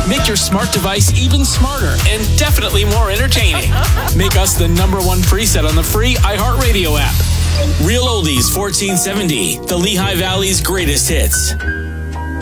Make your smart device even smarter and definitely more entertaining. Make us the #1 preset on the free iHeartRadio app. Real Oldies 1470, the Lehigh Valley's greatest hits.